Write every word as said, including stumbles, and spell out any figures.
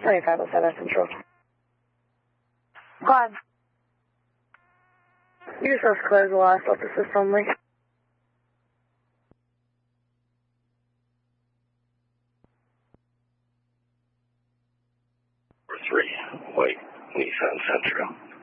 twenty-five oh seven Central. Go ahead. You just have to clear the last off the system only. Three, White, Nissan Sentra.